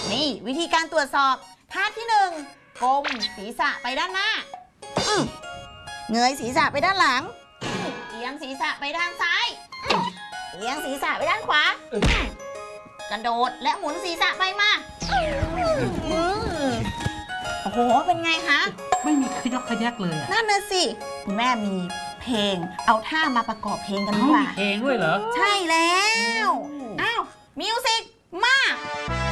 นี่วิธีการตรวจสอบท่าที่หนึ่งก้มศีรษะไปด้านหน้าเงยศีรษะไปด้านหลังเอียงศีรษะไปด้านซ้ายเอียงศีรษะไปด้านขวากระโดดและหมุนศีรษะไปมาโอ้โหเป็นไงคะไม่มีขยอกขยักเลยอ่ะนั่นน่ะสิคุณแม่มีเพลงเอาท่ามาประกอบเพลงกันดีกว่าเพลงด้วยเหรอใช่แล้วอ้าวมิวสิกมา